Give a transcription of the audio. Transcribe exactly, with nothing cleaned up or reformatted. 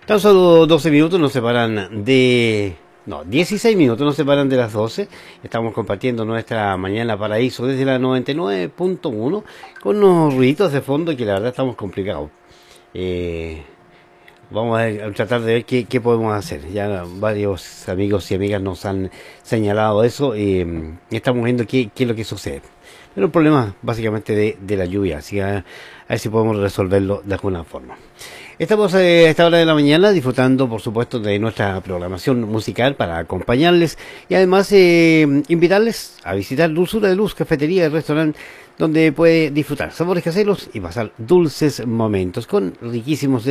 Tan solo doce minutos nos separan de... No, dieciséis minutos nos separan de las doce. Estamos compartiendo nuestra mañana paraíso desde la noventa y nueve punto uno con unos ruiditos de fondo que la verdad estamos complicados. Eh, Vamos a, ver- a tratar de ver qué, qué podemos hacer. Ya varios amigos y amigas nos han señalado eso eh, y estamos viendo qué, qué es lo que sucede. Pero un problema básicamente de, de la lluvia, así que a, a ver si podemos resolverlo de alguna forma. Estamos eh, a esta hora de la mañana disfrutando, por supuesto, de nuestra programación musical para acompañarles y además eh, invitarles a visitar Dulzura de Luz, cafetería y restaurante, donde puede disfrutar sabores caseros y pasar dulces momentos con riquísimos